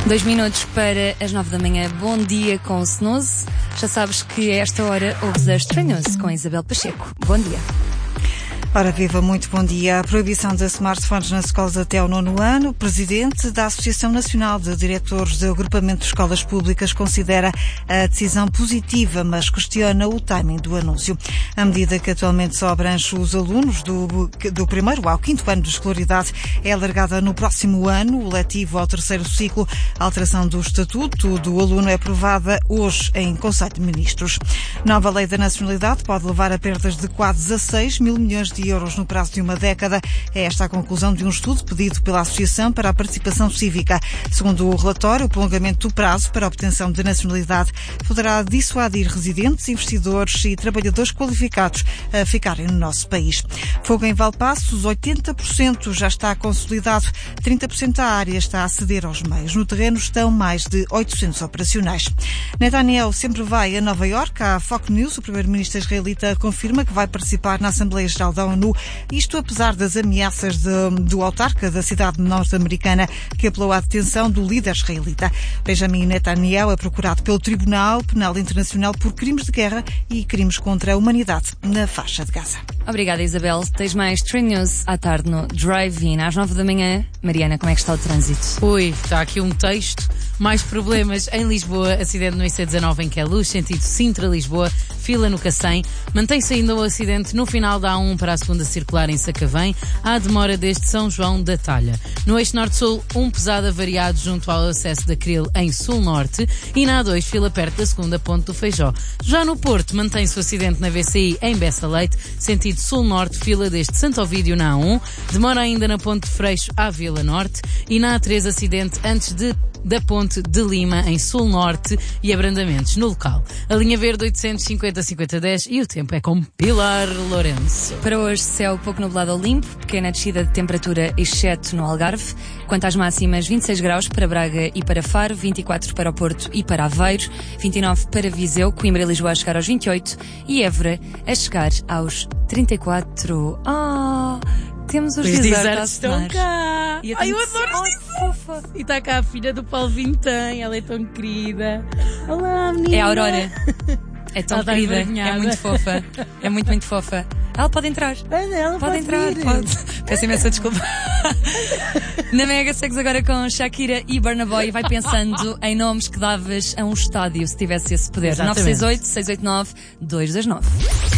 2 minutos para as 9 da manhã. Bom dia com o Snooze. Já sabes que a esta hora ouves a Estranhou-se com a Isabel Pacheco. Bom dia. Ora viva, muito bom dia. A proibição de smartphones nas escolas até ao 9º ano. O presidente da Associação Nacional de Diretores do Agrupamento de Escolas Públicas considera a decisão positiva, mas questiona o timing do anúncio. A medida, que atualmente só abrange os alunos do 1º ao 5º ano de escolaridade, é alargada no próximo ano, o letivo ao 3º ciclo. A alteração do estatuto do aluno é aprovada hoje em Conselho de Ministros. Nova lei da nacionalidade pode levar a perdas de quase 16 mil milhões de euros no prazo de uma década. É esta a conclusão de um estudo pedido pela Associação para a Participação Cívica. Segundo o relatório, o prolongamento do prazo para a obtenção de nacionalidade poderá dissuadir residentes, investidores e trabalhadores qualificados a ficarem no nosso país. Fogo em Valpaços, 80% já está consolidado, 30% da área está a ceder aos meios. No terreno estão mais de 800 operacionais. Netanyahu sempre vai a Nova Iorque. À Fox News, o primeiro-ministro israelita confirma que vai participar na Assembleia Geral da ONU, isto apesar das ameaças do autarca da cidade norte-americana, que apelou à detenção do líder israelita. Benjamin Netanyahu é procurado pelo Tribunal Penal Internacional por crimes de guerra e crimes contra a humanidade na faixa de Gaza. Obrigada, Isabel. Tens mais Trend News à tarde no Drive-In às 9 da manhã. Mariana, como é que está o trânsito? Oi, está aqui um texto. Mais problemas em Lisboa. Acidente no IC19 em Queluz, sentido Sintra-Lisboa. Fila no Cacém. Mantém-se ainda o acidente no final da A1 para a segunda circular em Sacavém. Há demora desde São João da Talha. No eixo norte-sul, um pesado avariado junto ao acesso da Cril em sul-norte. E na A2, fila perto da segunda ponte do Feijó. Já no Porto, mantém-se o acidente na VCI em Bessa Leite, sentido sul-norte, fila desde Santo Ovídio na A1. Demora ainda na ponte de Freixo à Vila Norte. E na A3, acidente antes da ponte de Lima, em sul-norte, e abrandamentos no local. A linha verde 850-5010 e o tempo é com Pilar Lourenço. Para hoje, céu pouco nublado ou limpo, pequena descida de temperatura, exceto no Algarve. Quanto às máximas, 26 graus para Braga e para Faro, 24 para o Porto e para Aveiro, 29 para Viseu, Coimbra e Lisboa a chegar aos 28 e Évora a chegar aos 34. Temos os desertos estão cá. Ai, eu adoro isso. Fofa. E está cá a filha do Paulo Vintém, ela é tão querida. Olá, menina. É a Aurora. É tão Ela está querida, envergonhada. é muito fofa. É muito, muito fofa. Ela pode entrar. Ela Pode entrar, vir. pode. Peço imensa desculpa. Na Mega segues agora com Shakira e Burna Boy e vai pensando em nomes que davas a um estádio se tivesse esse poder. Exatamente. 968-689-229.